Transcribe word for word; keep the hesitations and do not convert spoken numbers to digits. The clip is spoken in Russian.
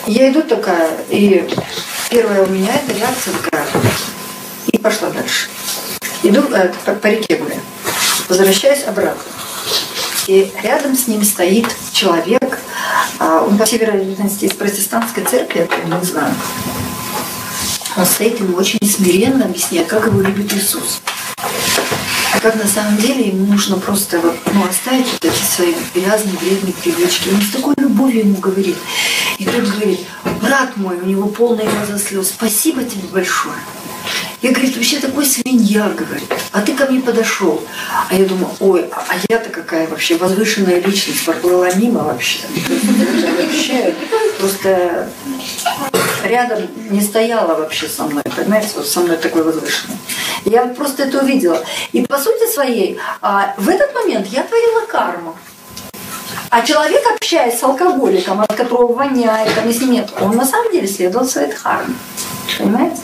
Я иду такая, и первая у меня эта реакция такая, и пошла дальше. Иду э, по, по реке гуляю, возвращаюсь обратно. И рядом с ним стоит человек, а, он, по всей вероятности, из протестантской церкви, я не знаю. Он стоит, ему очень смиренно объясняет, как его любит Иисус. А как на самом деле ему нужно просто ну, оставить вот эти свои грязные, вредные привычки. Он с такой любовью ему говорит. И тот говорит: брат мой, у него полные глаза слез, спасибо тебе большое. Я, говорит, вообще такой свинья, говорит, а ты ко мне подошел. А я думаю, ой, а я-то какая вообще возвышенная личность, проплыла мимо вообще. Вообще просто рядом не стояла вообще со мной, понимаете, вот со мной такой возвышенный. Я просто это увидела. И по сути своей, в этот момент я творила карму. А человек, общаясь с алкоголиком, от которого воняет, там, если нет, он на самом деле следовал своей дхарме. Понимаете?